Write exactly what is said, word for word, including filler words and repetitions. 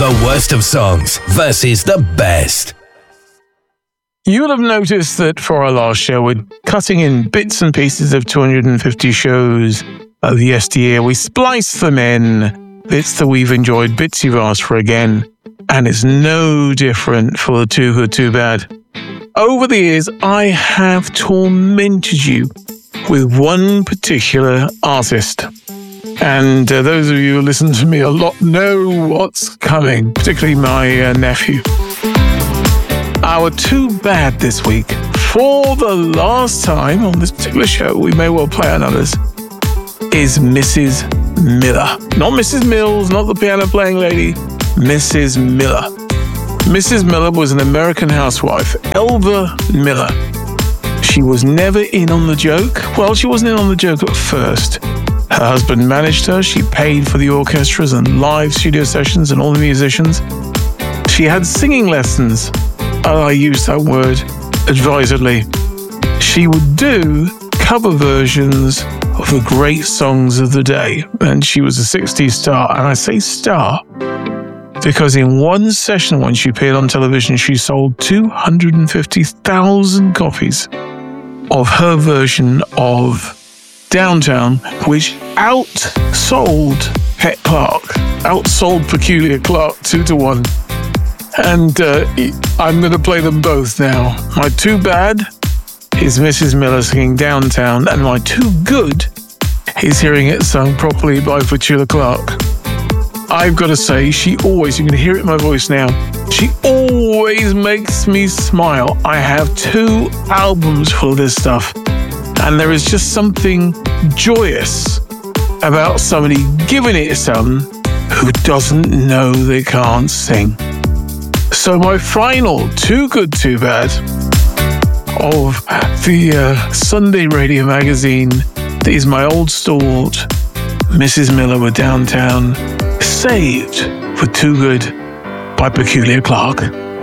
The worst of songs versus the best. You'll have noticed that for our last show, we're cutting in bits and pieces of two hundred fifty shows of yesteryear. We splice them in, bits that we've enjoyed, bits you've asked for again, and it's no different for the Too Good, Too Bad. Over the years, I have tormented you with one particular artist. And uh, those of you who listen to me a lot know what's coming, particularly my uh, nephew. Our Too Bad this week, for the last time on this particular show, we may well play on others, is Missus Miller. Not Missus Mills, not the piano playing lady, Missus Miller. Missus Miller was an American housewife, Elva Miller. She was never in on the joke. Well, she wasn't in on the joke at first. Her husband managed her. She paid for the orchestras and live studio sessions and all the musicians. She had singing lessons. I use that word advisedly. She would do cover versions of the great songs of the day. And she was a sixties star. And I say star because in one session when she appeared on television, she sold two hundred fifty thousand copies of her version of Downtown, which outsold Pet Clark, outsold Peculiar Clark two to one. And uh, I'm going to play them both now. My Too Bad is Missus Miller singing Downtown, and my Too Good is hearing it sung properly by Peculiar Clark. I've got to say, she always, you can hear it in my voice now, she always makes me smile. I have two albums full of this stuff. And there is just something joyous about somebody giving it to someone who doesn't know they can't sing. So my final Too Good, Too Bad of the uh, Sunday radio magazine is my old stalwart, Missus Miller with Downtown, saved for Too Good by Peculiar Clark.